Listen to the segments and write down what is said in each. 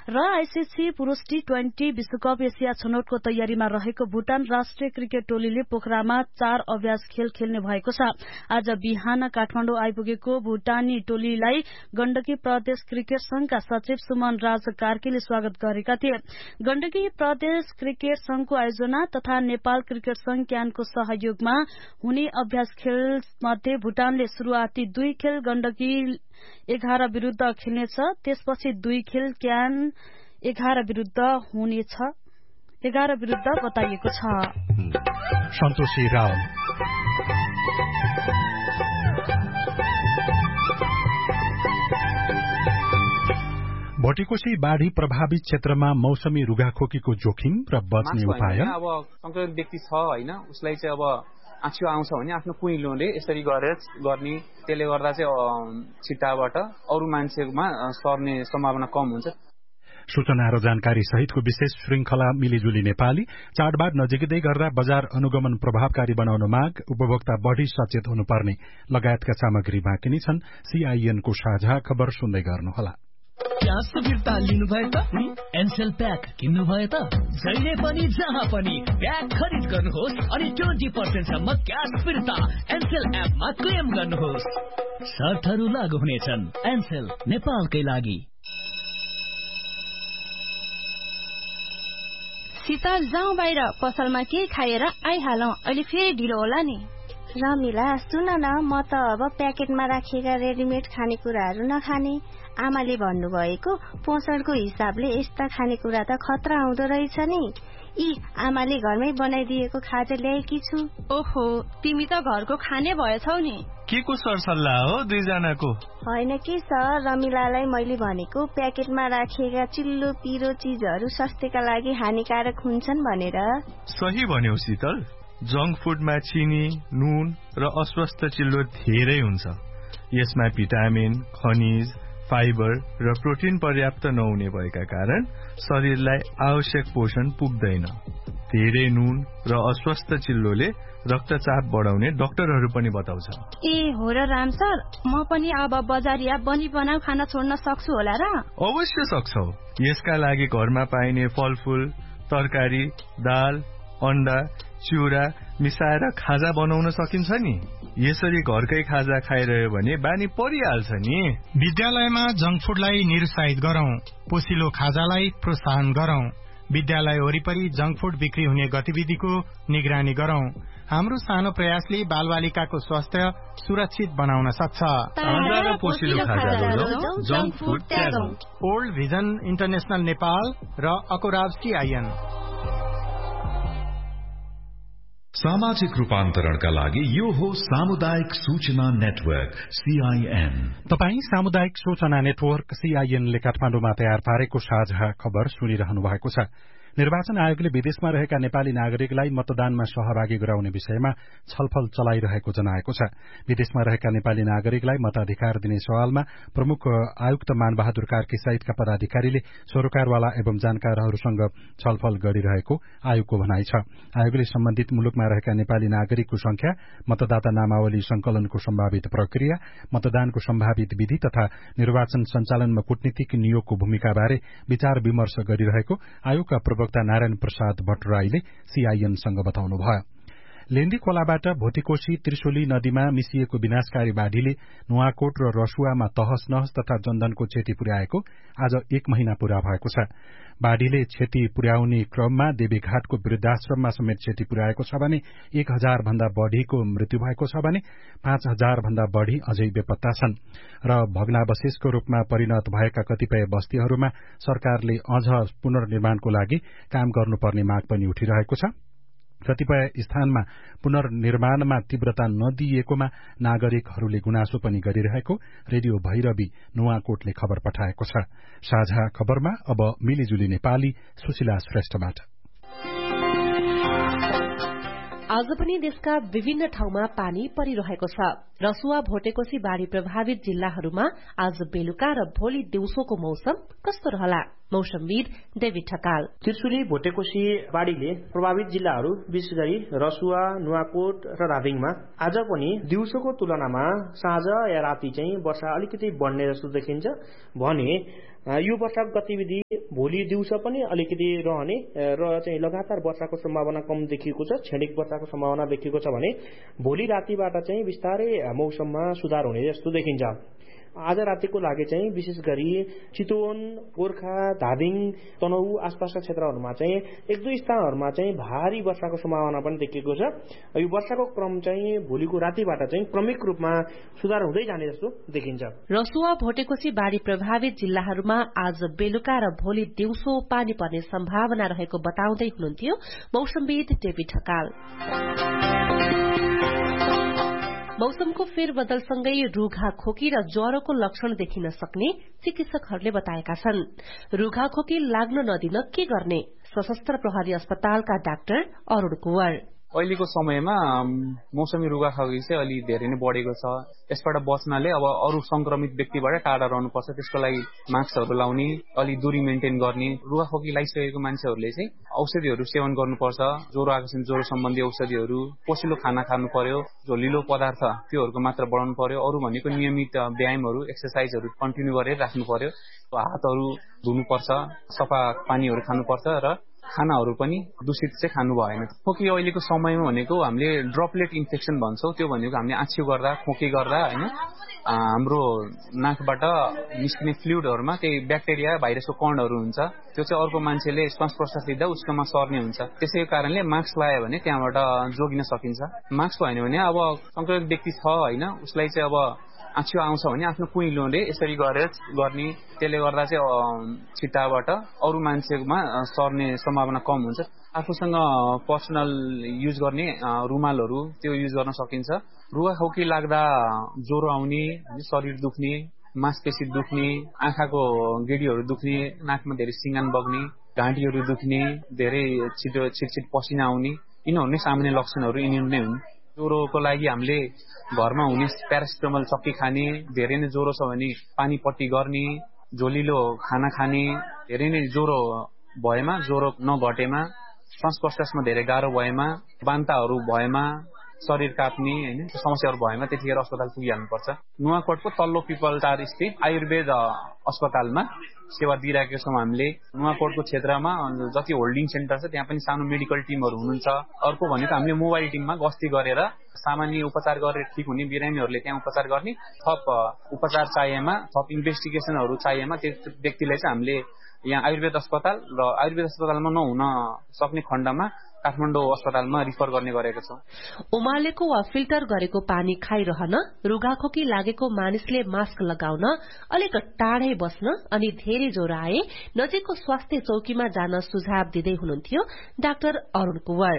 र आईसीसी पुरुष टी20 विश्वकप एसिया छनौटको तयारीमा रहेको भूटान राष्ट्रिय क्रिकेट टोलीले पोखरामा 4 अभ्यास खेल खेल्ने भएको छ। आज बिहान काठमाडौँ आइपुगेको भूटानी टोलीलाई गण्डकी प्रदेश क्रिकेट संघका सचिव सुमन राज कार्कीले स्वागत गरेका थिए। गण्डकी प्रदेश क्रिकेट संघको आयोजना तथा नेपाल क्रिकेट संघ क्यानको सहयोगमा हुने अभ्यास खेल मध्ये भूटानले शुरूआती 2 खेल गण्डकी 11 विरूद्ध खेल्नेछ। त्यसपछि 2 खेल क्यान 11 विरूद्ध हुनेछ। 11 विरूद्ध बताइएको छ। सन्तोषी राव भोटेकोशी बाढ़ी प्रभावित क्षेत्रमा मौसमी रुगाखोकीको जोखिम र बच्ने उपाय। अब संक्रमित व्यक्ति छ हैन, उसलाई चाहिँ अब आँखियो आउँछ भने आफ्नो कुइलोले यसरी गरेर गर्ने, त्यसले गर्दा चाहिँ छिट्टाबाट अरू मान्छेमा सर्ने सम्भावना कम हुन्छ। सूचना र जानकारी सहितको विशेष श्रृंखला मिलिजुली नेपाली चाडबाड नजिकै गर्दा बजार अनुगमन प्रभावकारी बनाउन माग, उपभोक्ता बढ़ी सचेत हुनुपर्ने लगायतका सामग्री बाँकी नै छन्। सीआईएनको साझा खबर सुन्दै गर्नुहोला। क्यास फिर्ता लिनु भयो त एनसेल प्याक किन्नु भयो त जहिले पनि जहाँ पनि प्याक खरिद गर्नुहोस् अनि 20% सम्म क्यास फिर्ता एनसेल एपमा क्लेम गर्नुहोस्। शर्तहरू लागू हुनेछन्। एनसेल नेपालकै लागि। शीतल जाउँ बाहिर, पसलमा केही खाएर आइहालौं, अहिले फेरि ढिलो होला नि। रमिला सुन न, म त अब प्याकेटमा राखिएका रेडिमेड खानेकुराहरू नखाने। आमाले भन्नुभएको पोषणको हिसाबले यस्ता खानेकुरा त खतरा हुँदो रहेछ नि। आमाले घरमै बनाइदिएको खाजा ल्याएकी छु। ओहो, तिमी त घरको खाने भएछौ नि। के को सरसल्लाह हो दुईजनाको? होइन के सर, रमिलालाई मैले भनेको प्याकेटमा राखिएका चिल्लो पिरो चीजहरू स्वास्थ्यका लागि हानिकारक हुन्छन् भनेर। सही भन्यौ शीतल। जंक फूडमा चिनी, नुन र अस्वस्थ चिल्लो धेरै हुन्छ। यसमा भिटामिन, खनिज, फाइबर र प्रोटिन पर्याप्त नहुने भएका कारण शरीरलाई आवश्यक पोषण पुग्दैन। धेरै नुन र अस्वस्थ चिल्लोले रक्तचाप बढाउने डाक्टरहरू पनि बताउँछ। हो र राम सर, म पनि अब बजारिया बनी बनाऊ खाना छोड्न सक्छु होला र? अवश्य सक्छौ। यसका लागि घरमा पाइने फलफूल, तरकारी, दाल, अण्डा, चिउरा मिसाएर खाजा बनाउन सकिन्छ नि। यसरी घरकै खाजा खाइरह्यो भने बानी परिहाल्छ नि। विद्यालयमा जंक फूडलाई निरुत्साहित गरौं, पोसिलो खाजालाई प्रोत्साहन गरौं। विद्यालय वरिपरि जंक फूड बिक्री हुने गतिविधिको निगरानी गरौं। हाम्रो सानो प्रयासले बालबालिकाको स्वास्थ्य सुरक्षित बनाउन सक्छ। ओल्ड भिजन इन्टरनेशनल नेपाल र अकोराब सीआईएन। सामाजिक रूपान्तरणका लागि यो हो सामुदायिक सूचना नेटवर्क सीआईएन। तपाई सामुदायिक सूचना नेटवर्क सीआईएन ले काठमाडौँमा तयार पारेको साझा खबर सुनिरहनु भएको छ। निर्वाचन आयोगले विदेशमा रहेका नेपाली नागरिकलाई मतदानमा सहभागी गराउने विषयमा छलफल चलाइरहेको जनाएको छ। विदेशमा रहेका नेपाली नागरिकलाई मताधिकार दिने सवालमा प्रमुख आयुक्त मानबहादुर कार्की सहितका पदाधिकारीले सरोकारवाला एवं जानकारहरूसँग छलफल गरिरहेको आयोगको भनाइ छ। आयोगले सम्बन्धित मुलुकमा रहेका नेपाली नागरिकको संख्या, मतदाता नामावली संकलनको सम्भावित प्रक्रिया, मतदानको सम्भावित विधि तथा निर्वाचन सञ्चालनमा कूटनीतिक नियोगको भूमिकाबारे विचार विमर्श गरिरहेको आयोगका प्रवक्ता नारायण प्रसाद भट्टराईले सीआईएनसँग बताउनुभयो। लेन्डी खोलाबाट भोटेकोशी त्रिशोली नदीमा मिसिएको विनाशकारी बाढ़ीले नुवाकोट र रसुवामा तहस नहस तथा जनधनको क्षति पुर्याएको आज 1 महिना पूरा भएको छ। बाढ़ीले क्षति पुर्याउने क्रममा देवीघाटको वृद्धाश्रममा समेत क्षति पुर्याएको छ भने 1000 भन्दा बढ़ीको मृत्यु भएको छ भने 5000 भन्दा बढ़ी अझै बेपत्ता छन् र भग्नावशेषको रूपमा परिणत भएका कतिपय बस्तीहरूमा सरकारले अझ पुनर्निर्माणको लागि काम गर्नुपर्ने माग पनि उठिरहेको छ। कतिपय स्थानमा पुनर्निर्माणमा तीव्रता नदिएकोमा नागरिकहरूले गुनासो पनि गरिरहेको रेडियो भैरवी नुवाकोटले खबर पठाएको छ। साझा खबरमा अब मिलिजुली नेपाली सुशीला श्रेष्ठबाट। आज पनि देशका विभिन्न ठाउँमा पानी परिरहेको छ। रसुवा भोटेकोशी बाढ़ी प्रभावित जिल्लाहरूमा आज बेलुका र भोलि दिउँसोको मौसम कस्तो रहला? मौसमविद देवी ठकाल। त्रिशुली भोटेकोशी बाढीले प्रभावित जिल्लाहरू विशेष गरी रसुवा, नुवाकोट र धादिङमा आज पनि दिउँसोको तुलनामा साँझ या राति चाहिँ वर्षा अलिकति बढ्ने जस्तो देखिन्छ भने यो वर्षाको गतिविधि भोलि दिउँसो पनि अलिकति रहने र चाहिँ लगातार वर्षाको सम्भावना कम देखिएको छ। क्षणिक वर्षाको सम्भावना देखिएको छ भने भोलि रातिबाट चाहिँ बिस्तारै मौसममा सुधार हुने जस्तो देखिन्छ। आज रातिको लागि चाहिँ विशेष गरी चितवन, गोर्खा, धादिङ, तनहु आसपासका क्षेत्रहरूमा चाहिँ एक दुई स्थानहरूमा चाहिँ भारी वर्षाको सम्भावना पनि देखिएको छ। यो वर्षाको क्रम चाहिँ भोलिको रातिबाट चाहिँ क्रमिक रूपमा सुधार हुँदै जाने जस्तो देखिन्छ। रसुवा भोटेकोशी बाढ़ी प्रभावित जिल्लाहरूमा आज बेलुका र भोलि दिउँसो पानी पर्ने सम्भावना रहेको बताउँदै हुनुहुन्थ्यो मौसमविद देवी ठकाल। मौसमको फेरबदलसँगै रुघा खोकी र ज्वरोको लक्षण देखिन सक्ने चिकित्सकहरूले बताएका छन्। रुघा खोकी लाग्न नदिन के गर्ने? सशस्त्र प्रहरी अस्पतालका डाक्टर अरूण कुवर। अहिलेको समयमा मौसमी रुगाखोकी चाहिँ अलि धेरै नै बढेको छ। यसबाट बच्नले अब अरू संक्रमित व्यक्तिबाट टाढा रहनुपर्छ। त्यसको लागि मास्कहरू लाउने, अलि दूरी मेन्टेन गर्ने। रुगाखोकी लागिसकेको मान्छेहरूले चाहिँ औषधिहरू सेवन गर्नुपर्छ। ज्वरो आएको छ भने ज्वरो सम्बन्धी औषधिहरू, पोसिलो खाना खानु पर्यो, झोलिलो पदार्थ त्योहरूको मात्रा बढाउनु पर्यो। अरू भनेको नियमित व्यायामहरू, एक्सरसाइजहरू कन्टिन्यू गरेर राख्नु पर्यो। हातहरू धुनुपर्छ, सफा पानीहरू खानुपर्छ र खानाहरू पनि दूषित चाहिँ खानु भएन। खोकी अहिलेको समयमा भनेको हामीले ड्रपलेट इन्फेक्सन भन्छौँ। त्यो भनेको हामीले आछ्यु गर्दा, खोकी गर्दा हैन हाम्रो नाकबाट निस्किने फ्लुइडहरूमा त्यही ब्याक्टेरिया, भाइरसको कणहरू हुन्छ। त्यो चाहिँ अर्को मान्छेले श्वास प्रश्वास लिँदा उसकोमा सर्ने हुन्छ। त्यसैको कारणले मास्क लगायो भने त्यहाँबाट जोगिन सकिन्छ। मास्क भएन भने अब संक्रमित व्यक्ति छ हैन, उसलाई चाहिँ अब आछ्यु आउँछ भने आफ्नो कुइलोले यसरी गरेर गर्ने। त्यसले गर्दा चाहिँ छिट्टाबाट अरू मान्छेमा सर्ने सम्भावना कम हुन्छ। आफूसँग पर्सनल युज गर्ने रुमालहरू त्यो युज गर्न सकिन्छ। रुगाखोकी लाग्दा ज्वरो आउने, शरीर दुख्ने, मांसपेशी दुख्ने, आँखाको गेडीहरू दुख्ने, नाकमा धेरै सिङ्गान बग्ने, घाँटीहरू दुख्ने, धेरै छिटछिट पसिना आउने, यिनीहरू नै सामान्य लक्षणहरू यिनीहरू नै हुन्। ज्वरोको लागि हामीले घरमा हुने प्यारासिटामोल चक्की खाने, धेरै नै ज्वरो छ भने पानी पट्टी गर्ने, झोलिलो खाना खाने, धेरै नै ज्वरो भएमा, ज्वरो नघटेमा, श्वास प्रश्वासमा धेरै गाह्रो भएमा, बान्ताहरू भएमा, शरीर काप्ने हैन समस्याहरू भएमा त्यतिखेर अस्पताल पुगिहाल्नुपर्छ। नुवाकोटको तल्लो पिपलटार स्थित आयुर्वेद अस्पतालमा सेवा दिइरहेका छौँ हामीले। नुवाकोटको क्षेत्रमा जति होल्डिङ सेन्टर छ त्यहाँ पनि सानो मेडिकल टिमहरू हुनुहुन्छ। अर्को भनेको हामीले मोबाइल टिममा गस्ती गरेर सामान्य उपचार गरेर ठिक हुने बिरामीहरूले त्यहाँ उपचार गर्ने, थप उपचार चाहिएमा, थप इन्भेस्टिगेसनहरू चाहिएमा त्यो व्यक्तिलाई चाहिँ हामीले यहाँ आयुर्वेद अस्पताल र आयुर्वेद अस्पतालमा नहुन सक्ने खण्डमा काठमाडौँ अस्पतालमा रिफर गर्ने गरेको छौँ। उमालेको वा फिल्टर गरेको पानी खाइरहन, रुगाखोकी लागेको मानिसले मास्क लगाउन, अलिक टाढै बस्न अनि धेरै ज्वरो आए नजिकको स्वास्थ्य चौकीमा जान सुझाव दिँदै हुनुहुन्थ्यो डाक्टर अरूण कुवर।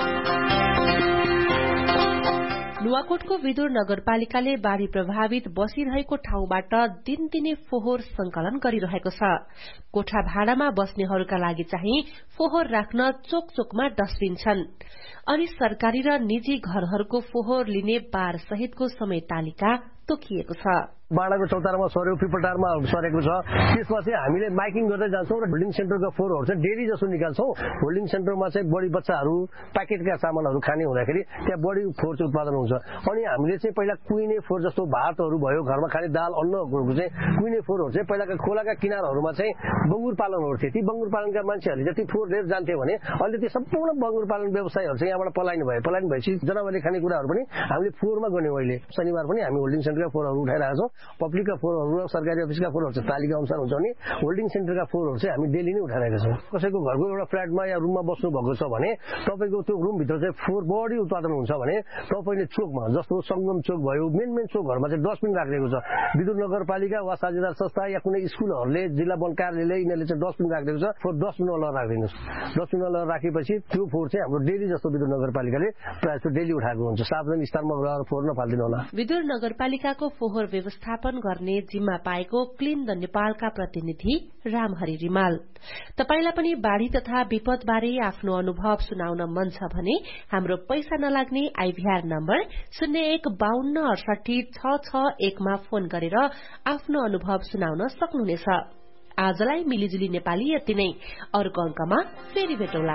नुवाकोटको विदुर नगरपालिकाले बाढ़ी प्रभावित बसिरहेको ठाउँबाट दिनदिनै फोहोर संकलन गरिरहेको छ। कोठा भाडामा बस्नेहरूका लागि चाहिँ फोहोर राख्न चोक चोकमा डस्टबिन छन् अनि सरकारी र निजी घरहरूको फोहोर लिने बार सहितको समय तालिका तोकिएको छ। बाडाको चौतारामा सर्यो, पिपलटारमा सरेको छ। त्यसमा चाहिँ हामीले माइकिङ गर्दै जान्छौँ र होल्डिङ सेन्टरका फोहोरहरू चाहिँ डेली जसो निकाल्छौँ। होल्डिङ सेन्टरमा चाहिँ बढी बच्चाहरू प्याकेटका सामानहरू खाने हुँदाखेरि त्यहाँ बढी फोहोर चाहिँ उत्पादन हुन्छ। अनि हामीले चाहिँ पहिला कुहिने फोहोर जस्तो भातहरू भयो, घरमा खाने दाल, अन्नहरूको चाहिँ कुहिने फोहोरहरू चाहिँ पहिलाका खोलाका किनारहरूमा चाहिँ बङ्गुर पालनहरू थिए। ती बङ्गुर पालनका मान्छेहरूले जति फोहोर लिएर जान्थे भने अहिले त्यो सम्पूर्ण बङ्गुर पालन व्यवसायहरू चाहिँ यहाँबाट पलायन भएपछि जनावरले खाने कुराहरू पनि हामीले फोहोरमा गर्ने। अहिले शनिबार पनि हामी होल्डिङ सेन्टरका फोहोरहरू उठाइरहेका छौँ। पब्लिकका फोहोरहरू र सरकारी अफिसका फोहोरहरू चाहिँ तालिका अनुसार हुन्छ भने होल्डिङ सेन्टरका फोहोरहरू चाहिँ हामी डेली नै उठाइरहेका छौँ। कसैको घरको एउटा फ्ल्याटमा या रुममा बस्नु भएको छ भने तपाईँको त्यो रुमभित्र चाहिँ फोहोर बढी उत्पादन हुन्छ भने तपाईँले चोकमा, जस्तो सङ्गम चोक भयो, मेन चोकहरूमा चाहिँ डस्टबिन राखिदिएको छ। विद्युत नगरपालिका वा साझेदार संस्था या कुनै स्कुलहरूले, जिल्ला वन कार्यालयले यिनीहरूले चाहिँ डस्टबिन राखिदिएको छ। फोहोर डस्टबिनमा लगेर राखिदिनुहोस्। डस्टबिनमा लगेर राखेपछि त्यो फोहोर चाहिँ हाम्रो डेली जस्तो विद्युत नगरपालिकाले प्रायः जस्तो डेली उठाएको हुन्छ। सार्वजनिक स्थानमा गएर फोहोर नफालिदिनु होला। विद्युत नगरपालिकाको फोहोर व्यवस्थापन गर्ने जिम्मा पाएको क्लिन द नेपालका प्रतिनिधि रामहरि रिमाल। तपाईलाई पनि बाढ़ी तथा विपद बारे आफ्नो अनुभव सुनाउन मन छ भने हाम्रो पैसा नलाग्ने आइभीआर नम्बर 0152686661 मा फोन गरेर आफ्नो अनुभव सुनाउन सक्नुहुनेछ। आजलाई मिलिजुली नेपाली यति नै। अर्को अंकमा फेरि भेटौला।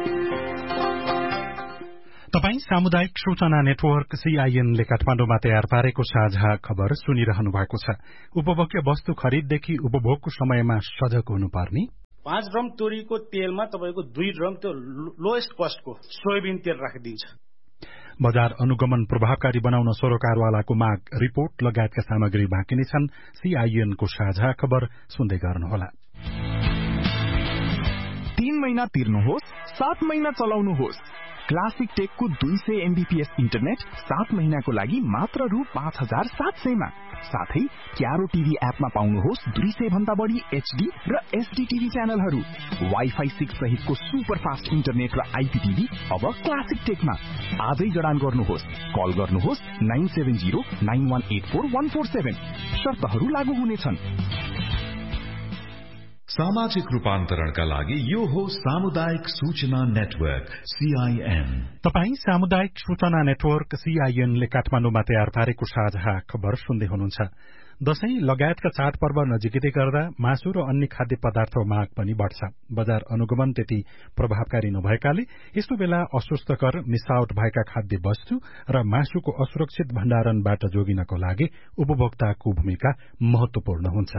तपाई सामुदायिक सूचना नेटवर्क CIN ले काठमाडौँमा तयार पारेको साझा खबर सुनिरहनु भएको छ। उपभोग्य वस्तु खरिददेखि उपभोगको समयमा सजग हुनुपर्ने, 5 ड्रम तोरीको तेलमा तपाईको 2 ड्रम त्यो लोएस्ट कस्टको सोयाबिन तेल राखिदिन्छ। बजार अनुगमन प्रभावकारी बनाउन सरोकारवालाको माग, रिपोर्ट लगायतका सामग्री बाँकी नै छन्। CIN को साझा खबर सुन्दै गर्नुहोला। 3 महिना तिर्नुहोस्, 7 महिना चलाउनुहोस्। क्लासिक टेकको 200 MBPS इन्टरनेट 7 महिनाको लागि मात्र रु 5700 मा। साथै क्यारो टिभी एपमा पाउनुहोस् 200 भन्दा बढी HD र SD टिभी च्यानलहरू। वाइफाई 6 सहितको सुपर फास्ट इन्टरनेट र IPTV अब क्लासिक टेकमा। आजै जडान गर्नुहोस्। कल गर्नुहोस् 9709184147। शर्तहरू लागू हुनेछन्। सामाजिक रूपान्तरणका लागि यो हो सामुदायिक सूचना नेटवर्क CIN। तपाई सामुदायिक सूचना नेटवर्क CIN ले काठमाडौँमा तयार पारेको साझा खबर सुन्दै हुनुहुन्छ। दशैं लगायतका चाडपर्व नजिकै गर्दा मासु र अन्य खाद्य पदार्थको माग पनि बढ़छ। बजार अनुगमन त्यति प्रभावकारी नभएकाले यस्तो बेला अस्वस्थकर, मिसावट भएका खाद्य वस्तु र मासुको असुरक्षित भण्डारणबाट जोगिनको लागि उपभोक्ताको भूमिका महत्वपूर्ण हुन्छ।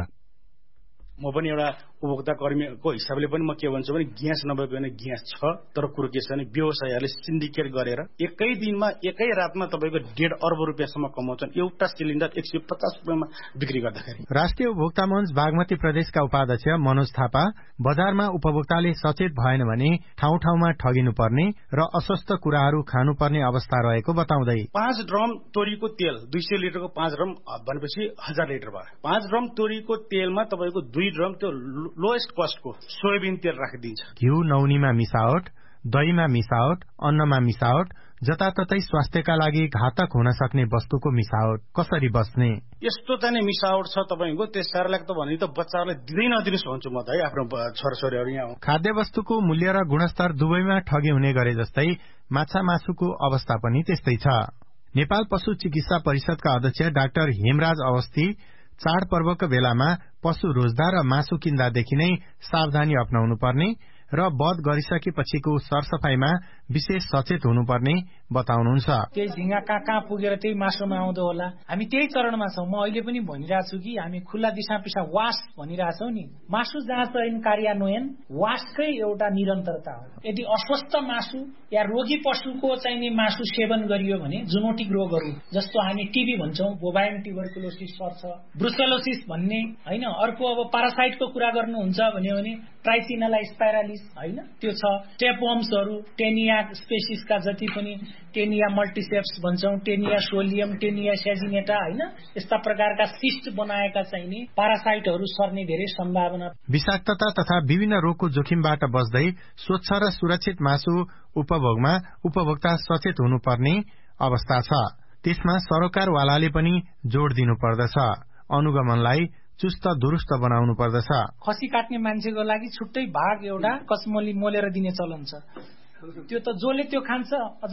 म पनि एउटा उपभोक्ता कर्मीको हिसाबले पनि म के भन्छु भने ग्यास नभएको भने ग्यास छ, तर कुरो के छ भने व्यवसायीहरूले सिन्डिकेट गरेर एकै दिनमा एकै रातमा तपाईको 1.5 अर्ब रुपियाँसम्म कमाउँछन् एउटा सिलिन्डर 150 रुपियाँमा बिक्री गर्दाखेरि। राष्ट्रिय उपभोक्ता मञ्च बागमती प्रदेशका उपाध्यक्ष मनोज थापा बजारमा उपभोक्ताले सचेत भएन भने ठाउँ ठाउँमा ठगिनुपर्ने र अस्वस्थ कुराहरू खानुपर्ने अवस्था रहेको बताउँदै 5 ड्रम तोरीको तेल 200 लिटरको 5 ड्रम भनेपछि 1000 लिटर भयो। 5 ड्रम तोरीको तेलमा तपाईको 2 ड्रम त्यो लोएस्ट कस्टको सोयाबिन तेल राखिदिन्छ। घिउ नौनीमा मिसावट, दहीमा मिसावट, अन्नमा मिसावट, जताततै स्वास्थ्यका लागि घातक हुन सक्ने वस्तुको मिसावट कसरी बस्ने? यस्तो चाहिँ मिसावट छ तपाईको त्यस कारणले त भने त बच्चाहरूलाई दिँदै नदिनुस् भन्छु म त है आफ्नो छोराछोरीहरू यहाँ। खाद्य वस्तुको मूल्य र गुणस्तर दुवैमा ठगी हुने गरे जस्तै माछा मासुको अवस्था पनि त्यस्तै छ। नेपाल पशु चिकित्सा परिषदका अध्यक्ष डाक्टर हेमराज अवस्थी चाडपर्वको बेलामा पशु रोज्दा र मासु किन्दादेखि नै सावधानी अपनाउनु पर्ने र वध गरिसकेपछिको सरसफाईमा विशेष सचेत हुनुपर्ने बताउनुहुन्छ। त्यही झिंगा कहाँ पुगेर त्यही मासुमा आउँदो होला। हामी त्यही चरणमा छौं। म अहिले पनि भनिरहेको छु कि हामी खुल्ला दिशा पिसा वास भनिरहेछौं नि। मासु जाँच ऐन कार्यान्वयन वासकै एउटा निरन्तरता हो। यदि अस्वस्थ मासु या रोगी पशुको चाहिँ नि मासु सेवन गरियो भने जुनोटिक रोगहरू जस्तो हामी टीबी भन्छौं, बोभाइन ट्युबरकुलोसिस सर्छ, ब्रुसेलोसिस भन्ने हैन। अर्को अब पारासाइटको कुरा गर्नुहुन्छ भने ट्राइसिनेला स्पाइरालिस हैन, त्यो छ। टेपवर्म्सहरू, टेनिया स्पेसिसका जति पनि Taenia मल्टिसेप्स भन्छौं, Taenia solium, Taenia saginata हैन, यस्ता प्रकारका सिस्ट बनाएका चाहिँ नि पारासाइटहरू सर्ने धेरै सम्भावना। विषाक्तता तथा विभिन्न रोगको जोखिमबाट बच्दै स्वच्छ र सुरक्षित मासु उपभोगमा उपभोक्ता सचेत हुनुपर्ने अवस्था छ। त्यसमा सरोकारवालाले पनि जोड़ दिनुपर्दछ। अनुगमनलाई चुस्त दुरुस्त बनाउनु पर्दछ। खसी काट्ने मान्छेको लागि छुट्टै भाग एउटा कसमोली मोलेर दिने चलन छ। त्यो त जसले त्यो खान्छ अझ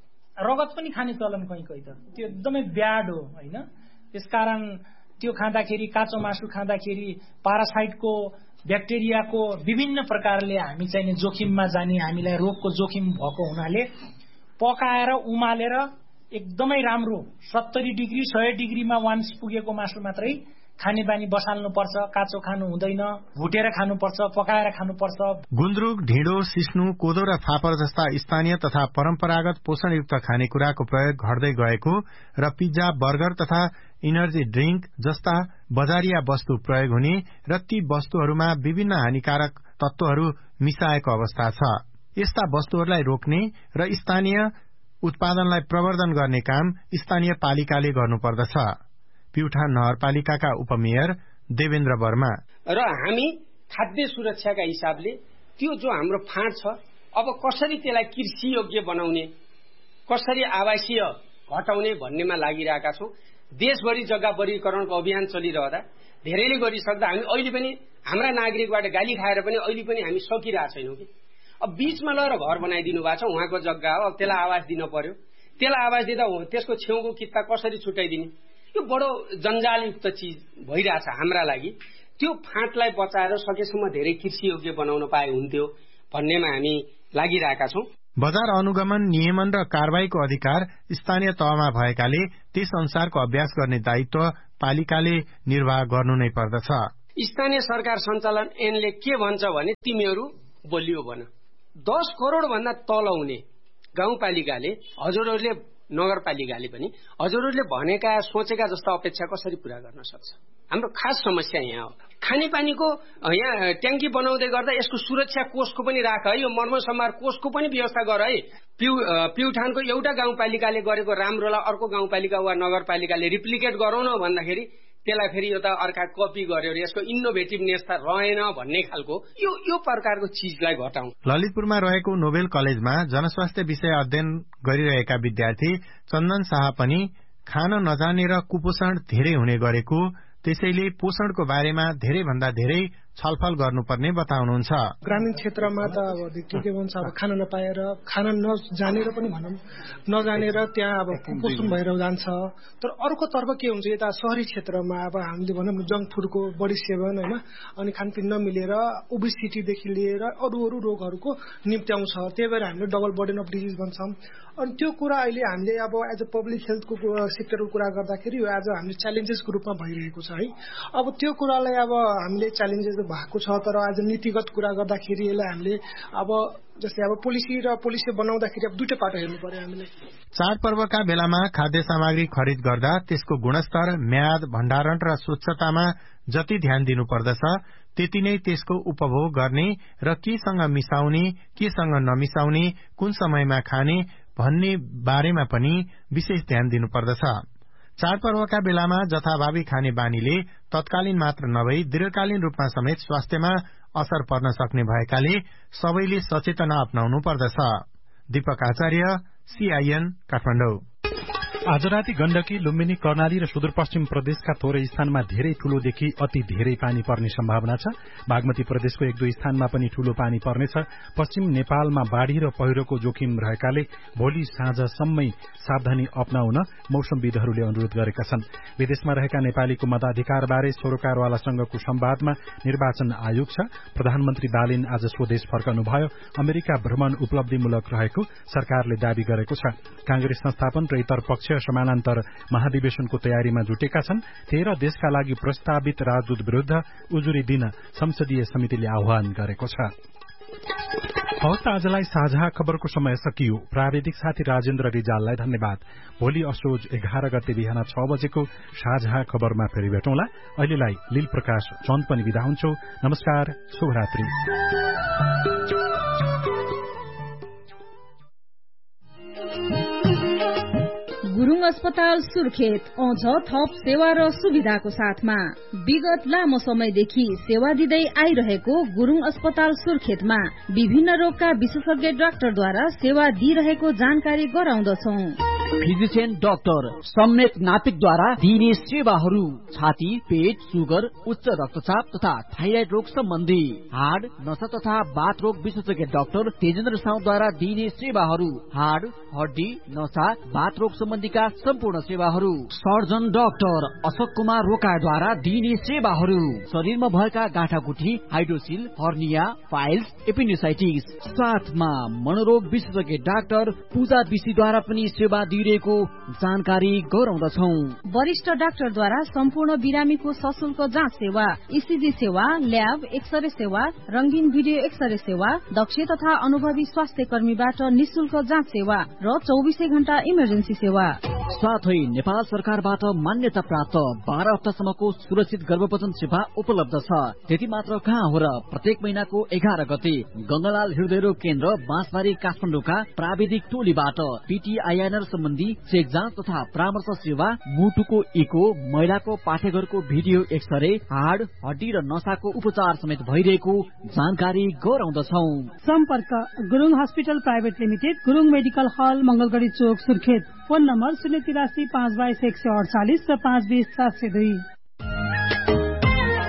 रगत पनि खाने चलन कहीँ त त्यो एकदमै ब्याड हो हैन। त्यसकारण त्यो खाँदाखेरि, काँचो मासु खाँदाखेरि पारासाइटको, ब्याक्टेरियाको विभिन्न प्रकारले हामी चाहिँ जोखिममा जाने, हामीलाई रोगको जोखिम भएको हुनाले पकाएर उमालेर एकदमै राम्रो 70 डिग्री 100 डिग्रीमा वान्स पुगेको मासु मात्रै खाने बानी बसाल्नुपर्छ। काँचो खानु हुँदैन, भुटेर खानुपर्छ, पकाएर खानुपर्छ। गुन्द्रुक, ढिँडो, सिस्नु, कोदो र फापर जस्ता स्थानीय तथा परम्परागत पोषणयुक्त खानेकुराको प्रयोग घट्दै गएको र पिज्जा, बर्गर तथा इनर्जी ड्रिंक जस्ता बजारिया वस्तु प्रयोग हुने र ती वस्तुहरूमा विभिन्न हानिकारक तत्वहरू मिसाएको अवस्था छ। यस्ता वस्तुहरूलाई रोक्ने र स्थानीय उत्पादनलाई प्रवर्धन गर्ने काम स्थानीय पालिकाले गर्नुपर्दछ। प्युठान नगरपालिकाका उपमेयर देवेन्द्र वर्मा र हामी खाद्य सुरक्षाका हिसाबले त्यो जो हाम्रो फाँड छ अब कसरी त्यसलाई कृषि योग्य बनाउने, कसरी आवासीय घटाउने भन्नेमा लागिरहेका छौं। देशभरि जग्गा वर्गीकरणको अभियान चलिरहँदा धेरैले गरिसक्दा हामी अहिले पनि हाम्रा नागरिकबाट गाली खाएर पनि अहिले पनि हामी सकिरहेका छैनौं कि अब बीचमा लगेर घर बनाइदिनु भएको छ, उहाँको जग्गा हो, अब त्यसलाई आवास दिन पर्यो। त्यसलाई आवास दिँदा त्यसको छेउको किता कसरी छुटाइदिने, यो बडो जन्जालयुक्त चीज भइरहेछ हाम्रा लागि। त्यो फाँटलाई बचाएर सकेसम्म धेरै कृषि योग्य बनाउन पाए हुन्थ्यो भन्नेमा हामी लागिरहेका छौं। बजार अनुगमन, नियमन र कारबाहीको अधिकार स्थानीय तहमा भएकाले त्यस अनुसारको अभ्यास गर्ने दायित्व पालिकाले निर्वाह गर्नु नै पर्दछ। स्थानीय सरकार सञ्चालन ऐनले के भन्छ भने तिमीहरू बलियो भन। 10 करोड़ भन्दा तल हुने गाउँपालिकाले हजुरहरूले नगरपालिकाले पनि हजुरहरूले भनेका सोचेका जस्ता अपेक्षा कसरी पूरा गर्न सक्छ? हाम्रो खास समस्या यहाँ हो। खानेपानीको यहाँ ट्याङ्की बनाउँदै गर्दा यसको सुरक्षा कोषको पनि राख है, यो मर्मसम्हार कोषको पनि व्यवस्था गर है। प्युठानको एउटा गाउँपालिकाले गरेको राम्रोलाई अर्को गाउँपालिका वा नगरपालिकाले रिप्लिकेट गरौँ न भन्दाखेरि त्यसलाई फेरि यो त अर्का कपी गर्यो, यसको इनोभेटिभनेस त रहेन भन्ने खालको यो प्रकारको चीजलाई घटाउँ। ललितपुरमा रहेको नोबेल कलेजमा जनस्वास्थ्य विषय अध्ययन गरिरहेका विद्यार्थी चन्दन शाह पनि खान नजानेर कुपोषण धेरै हुने गरेको, त्यसैले पोषणको बारेमा धेरै भन्दा धेरै छलफल गर्नुपर्ने बताउनुहुन्छ। ग्रामीण क्षेत्रमा त अब के भन्छ, अब खान नपाएर, खान नजानेर पनि भनौँ, नजानेर त्यहाँ अब कुपोषण भएर जान्छ। तर अर्कोतर्फ के हुन्छ, यता शहरी क्षेत्रमा अब हामीले भनौँ जङ्क फुडको बढी सेवन होइन, अनि खानपिन नमिलेर ओबेसिटीदेखि लिएर अरू रोगहरूको निम्त्याउँछ। त्यही भएर हामीले डबल बर्डन अफ डिजिज भन्छौँ। अनि त्यो कुरा अहिले हामीले अब एज अ पब्लिक हेल्थको सेक्टरको कुरा गर्दाखेरि यो आज हामीले च्यालेन्जेसको रूपमा भइरहेको छ है। अब त्यो कुरालाई अब हामीले च्यालेन्जेस भएको छ, तर आज नीतिगत कुरा गर्दाखेरि यसलाई हामीले अब जस्तै अब पोलिसी बनाउँदाखेरि अब दुईटा पाटो हेर्नु पर्यो हामीले। चाडपर्वका बेलामा खाद्य सामग्री खरिद गर्दा त्यसको गुणस्तर, म्याद, भण्डारण र स्वच्छतामा जति ध्यान दिनुपर्दछ त्यति नै त्यसको उपभोग गर्ने र केसँग मिसाउने, केसँग नमिसाउने, कुन समयमा खाने भन्ने बारेमा पनि विशेष ध्यान दिनुपर्दछ। चाडपर्वका बेलामा जथाभावी खाने बानीले तत्कालीन मात्र नभई दीर्घकालीन रूपमा समेत स्वास्थ्यमा असर पर्न सक्ने भएकाले सबैले सचेतना अपनाउनु पर्दछ। दीपक आचार्य, CIN, काठमाडौँ। आज राति गण्डकी, लुम्बिनी, कर्णाली र सुदूरपश्चिम प्रदेशका थोरै स्थानमा धेरै ठूलोदेखि अति धेरै पानी पर्ने सम्भावना छ। बागमती प्रदेशको 1-2 स्थानमा पनि ठूलो पानी पर्नेछ। पश्चिम नेपालमा बाढ़ी र पहिरोको जोखिम रहेकाले भोलि साँझसम्मै सावधानी अपनाउन मौसमविदहरूले अनुरोध गरेका छन्। विदेशमा रहेका नेपालीको मताधिकारबारे सरोकारवालासँगको संवादमा निर्वाचन आयोग छ। प्रधानमन्त्री बालेन आज स्वदेश फर्कनुभयो। अमेरिका भ्रमण उपलब्धिमूलक रहेको सरकारले दावी गरेको छ। कांग्रेस संस्थापन र इतर पक्ष समानान्तर महाधिवेशनको तयारीमा जुटेका छन्। 13 देशका लागि प्रस्तावित राजदूत विरूद्ध उजुरी दिन संसदीय समितिले आह्वान गरेको छ। हवस्, आजलाई साझा खबरको समय सकियो। प्राविधिक साथी राजेन्द्र रिजाललाई धन्यवाद। भोलि असोज 11 गते बिहान 6 बजेको साझा खबरमा फेरि भेटौँला। अहिलेलाई लील प्रकाश चन्द पनि बिदा हुन्छु। नमस्कार, शुभरात्रि। गुरुङ अस्पताल सुर्खेत आउँछ थप सेवा र सुविधाको साथमा। विगत लामो समयदेखि सेवा दिँदै आइरहेको गुरुङ अस्पताल सुर्खेतमा विभिन्न रोगका विशेषज्ञ डाक्टरद्वारा सेवा दिइरहेको जानकारी गराउँदछौं। फिजिशियन डाक्टर सम्मेत नापिकद्वारा दिइने सेवाहरू छाती, पेट, सुगर, उच्च रक्तचाप तथा थाइराइड रोग सम्बन्धी, हाड, नसा तथा बाथ रोग विशेषज्ञ डाक्टर तेजेन्द्र साउद्वारा दिइने सेवाहरू, हाड, हड्डी, नसा, बाथ रोग सम्बन्धीका सम्पूर्ण सेवाहरू, सर्जन डाक्टर अशोक कुमार रोकाद्वारा दिइने सेवाहरू, शरीरमा भएका गाँठागुठी, हाइड्रोसिल, हर्निया, फाइल्स, एपेन्डिसाइटिस, साथमा मनोरोग विशेषज्ञ डाक्टर पूजा विशीद्वारा पनि सेवा दिइरहेको जानकारी गराउँदछौ। वरिष्ठ डाक्टरद्वारा सम्पूर्ण बिरामीको सशुल्क जाँच सेवा, ECG सेवा, ल्याब, एक्सरे सेवा, रंगीन भिडियो एक्सरे सेवा, दक्ष तथा अनुभवी स्वास्थ्य कर्मीबाट निशुल्क जाँच सेवा र 24 घण्टा इमर्जेन्सी सेवा। साथै नेपाल सरकारबाट मान्यता प्राप्त 12 हप्तासम्मको सुरक्षित गर्भपतन सेवा उपलब्ध छ। त्यति मात्र कहाँ हो र, प्रत्येक महिनाको 11 गते गंगालाल हृदयरोग केन्द्र बाँसबारी काठमाडौँका प्राविधिक टोलीबाट PTINR सम्बन्धी चेक जाँच तथा परामर्श सेवा, मुटुको इको, महिलाको पाठेघरको भिडियो एक्सरे, हाड, हड्डी र नसाको उपचार समेत भइरहेको जानकारी गराउँदछौ। सम्पर्क Gurung hospital private limited, Gurung medical हल, मंगलगढ़ी चोक, सुर्खेत। फोन नम्बर 083 522 148 र 520 702।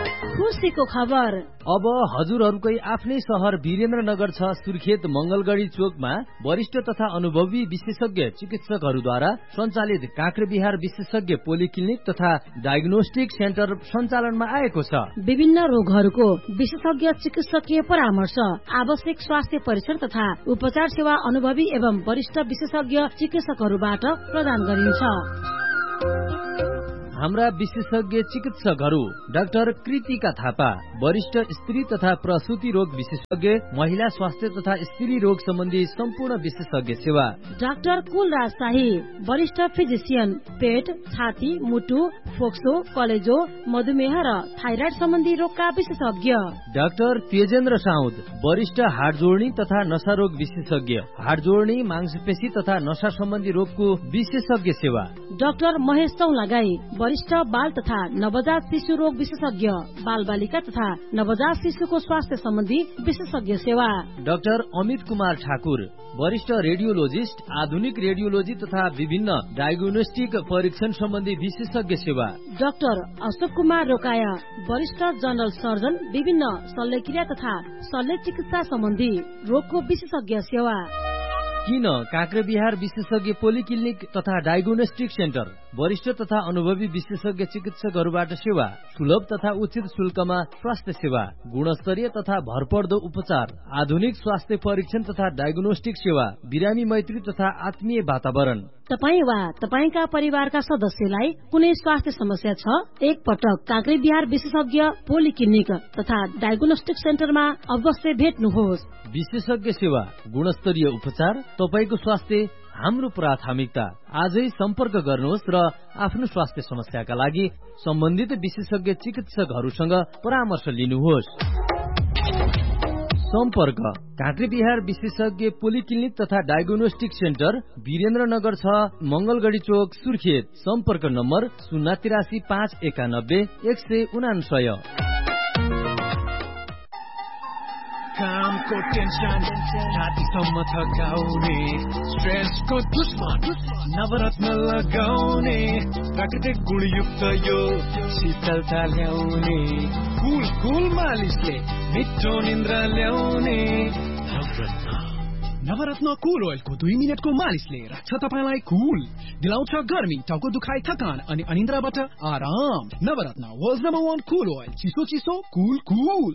खुसीको खबर। अब हजुरहरूकै आफ्नै शहर वीरेन्द्रनगर छ सुर्खेत मंगलगढ़ी चोकमा वरिष्ठ तथा अनुभवी विशेषज्ञ चिकित्सकहरूद्वारा सञ्चालित काँक्रेबिहार विशेषज्ञ पोलिक्लिनिक तथा डायग्नोस्टिक सेन्टर सञ्चालनमा आएको छ। विभिन्न रोगहरूको विशेषज्ञ चिकित्सकीय परामर्श, आवश्यक स्वास्थ्य परीक्षण तथा उपचार सेवा अनुभवी एवं वरिष्ठ विशेषज्ञ चिकित्सकहरूबाट प्रदान गरिन्छ। हाम्रा विशेषज्ञ चिकित्सकहरू डाक्टर कृतिका थापा, वरिष्ठ स्त्री तथा प्रसूति रोग विशेषज्ञ, महिला स्वास्थ्य तथा स्त्री रोग सम्बन्धी सम्पूर्ण विशेषज्ञ सेवा। डाक्टर कुलराज शाही, वरिष्ठ फिजिशियन, पेट, छाती, मुटु, फोक्सो, कलेजो, मधुमेह र थाइराइड सम्बन्धी रोगका विशेषज्ञ। डाक्टर तेजेन्द्र साउद, वरिष्ठ हाड जोड्नी तथा नशा रोग विशेषज्ञ, हाड जोड्नी, मांसपेशी तथा नशा सम्बन्धी रोगको विशेषज्ञ सेवा। डाक्टर महेश चौलागाई, वरिष्ठ बाल तथा नवजात शिशु रोग विशेषज्ञ, बाल बालिका तथा नवजात शिशुको स्वास्थ्य सम्बन्धी विशेषज्ञ सेवा। डाक्टर अमित कुमार ठाकुर, वरिष्ठ रेडियोलोजिस्ट, आधुनिक रेडियोलोजी तथा विभिन्न डायग्नोस्टिक परीक्षण सम्बन्धी विशेषज्ञ सेवा। डाक्टर अशोक कुमार रोकाया, वरिष्ठ जनरल सर्जन, विभिन्न शल्यक्रिया तथा शल्य चिकित्सा सम्बन्धी रोगको विशेषज्ञ सेवा। किन काँक्रेबिहार विशेषज्ञ पोलिक्लिनिक तथा डायग्नोस्टिक सेन्टर वरिष्ठ तथा अनुभवी विशेषज्ञ चिकित्सकहरूबाट सेवा, सुलभ तथा उचित शुल्कमा स्वास्थ्य सेवा, गुणस्तरीय तथा भरपर्दो उपचार, आधुनिक स्वास्थ्य परीक्षण तथा डायग्नोस्टिक सेवा, बिरामी मैत्री तथा आत्मीय वातावरण। तपाई वा तपाईका परिवारका सदस्यलाई कुनै स्वास्थ्य समस्या छ, एक पटक काँक्रेबिहार विशेषज्ञ पोलिक्लिनिक तथा डायग्नोस्टिक सेन्टरमा अवश्य भेट्नुहोस्। विशेषज्ञ सेवा, गुणस्तरीय उपचार, तपाईको स्वास्थ्य हाम्रो प्राथमिकता। आजै सम्पर्क गर्नुहोस् र आफ्नो स्वास्थ्य समस्याका लागि सम्बन्धित विशेषज्ञ चिकित्सकहरूसँग परामर्श लिनुहोस्। सम्पर्क काँक्रेबिहार विशेषज्ञ पोलिक्लिनिक तथा डायग्नोस्टिक सेन्टर वीरेन्द्रनगर 6 मंगलगढ़ी चोक सुर्खेत। सम्पर्क नम्बर 083 591 199। कामको टेन्सन रातिसम्म थकाउने, स्ट्रेसको दुश्मन नवरत्न लगाउने, प्राकृतिक गुणयुक्त यो शीतलता ल्याउने, कुल कुल मालिसले मिठो निन्द्रा ल्याउने। नवरत्न कुल ओइलको 2 मिनेटको मालिसले राख्छ तपाईलाई कुल, दिलाउँछ गर्मी, टाउको दुखाइ, थकान अनि अनिन्द्राबाट आराम। नवरत्न वर्ल्ड नम्बर 1 कुल ओइल, चिसो चिसो कुल कुल।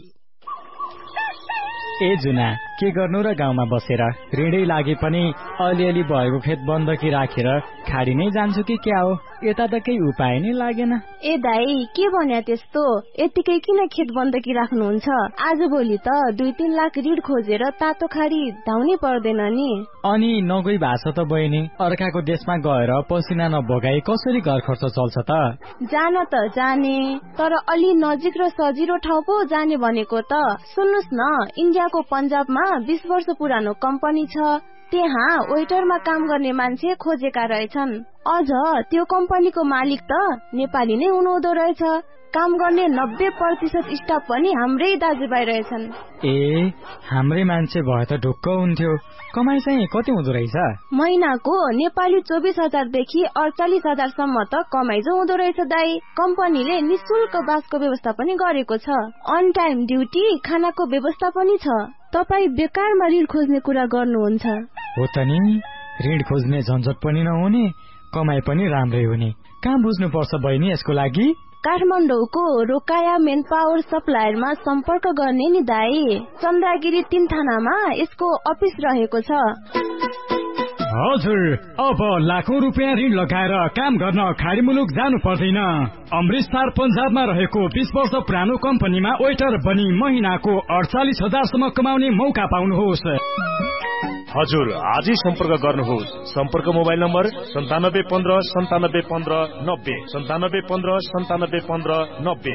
ए जुना, के गर्नु र गाउँमा बसेर ऋणै लागे पनि अलिअलि भएको खेत बन्दकी राखेर खाडी नै जान्छु कि क्या हो? यता त केही उपाय नै लागेन। ए दाई, के भन्या त्यस्तो? यतिकै किन खेत बन्दकी राख्नुहुन्छ? आज भोलि त 2-3 लाख ऋण खोजेर तातो खाडी धाउनै पर्दैन नि। अनि नगई भाषा त बहिनी, अर्काको देशमा गएर पसिना नबगाई कसरी घर खर्च चल्छ त? जान त जाने, तर अलि नजिक र सजिलो ठाउँ पो जाने भनेको त। सुन्नुस् न, इन्डियाको पन्जाबमा 20 वर्ष पुरानो कम्पनी छ, त्यहाँ वेटरमा काम गर्ने मान्छे खोजेका रहेछन्। अझ त्यो कम्पनीको मालिक त नेपाली नै हुनुहुँदो रहेछ। काम गर्ने 90% स्टाफ पनि हाम्रै दाजुभाइ रहेछन्। ए, हाम्रै मान्छे भए त ढुक्क हुन्थ्यो। कमाइ चाहिँ कति हुँदो रहेछ? महिनाको नेपाली 24,000 देखि 48,000 सम्म त कमाइ जो हुँदो रहेछ दाई। कम्पनीले निशुल्क बासको व्यवस्था पनि गरेको छ, अन टाइम ड्युटी, खानाको व्यवस्था पनि छ। तपाई बेकारमा ऋण खोज्ने कुरा गर्नुहुन्छ? हो त नि, ऋण खोज्ने झन्झट पनि नहुने, कमाइ पनि राम्रै हुने। कहाँ बुझ्नु पर्छ बहिनी यसको लागि? काठमाडौँको रोकाया मेन पावर सप्लायरमा सम्पर्क गर्ने नि दाई। चन्द्रगिरी 3 थानामा यसको अफिस रहेको छ। हजुर, अब लाखौं रुपियाँ ऋण लगाएर काम गर्न खाडी मुलुक जानु पर्दैन। अमृतसर पन्जाबमा रहेको 20 वर्ष पुरानो कम्पनीमा वेटर बनी महिनाको 48,000 सम्म कमाउने मौका पाउनुहोस्। हजुर, आजै सम्पर्क गर्नुहोस्। सम्पर्क मोबाइल नम्बर 9715 9715 90 9715 9715 90।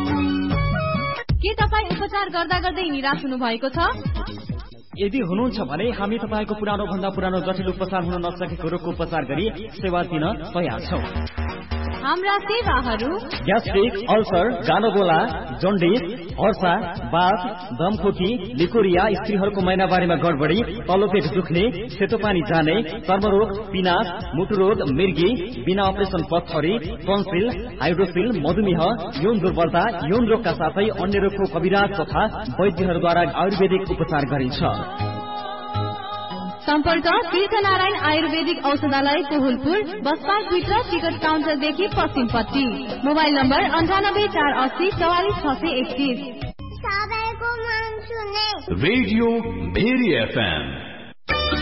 के तपाईँ उपचार गर्दा गर्दै निराश हुनु भएको छ? यदि हुनुहुन्छ भने हामी तपाईँको पुरानो भन्दा पुरानो जटिल उपचार हुन नसकेको रोगको उपचार गरी सेवा दिन तयार छौं। हाम्रा सेवाहरू ग्यास्ट्रिक, अल्सर, गानोगोला, जन्डिस, हर्सा, बाथ, दमखोकी, लिकोरिया, स्त्रीहरूको महिनावारीमा गडबडी, तल्लो पेट दुख्ने, सेतो पानी जाने, चर्मरोग, पिनास, मुटुरोग, मिर्गी, बिना अपरेसन पथरी, टन्सिल, हाइड्रोसिल, मधुमेह, यौन दुर्बलता, यौन रोगका साथै अन्य रोगको कविराज तथा वैद्यहरूद्वारा आयुर्वेदिक उपचार गरिन्छ। सम्पर्क तीर्थनारायण आयुर्वेदिक औषधालय कोहुलपुर, बस पार्क भित्र ticket काउन्टरदेखि पश्चिमपट्टि। Mobile number 9848044631। Radio very FM